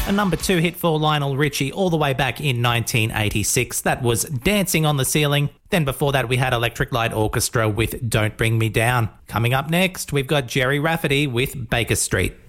A number 2 hit for Lionel Richie all the way back in 1986. That was Dancing on the Ceiling. Then before that, we had Electric Light Orchestra with Don't Bring Me Down. Coming up next, we've got Jerry Rafferty with Baker Street.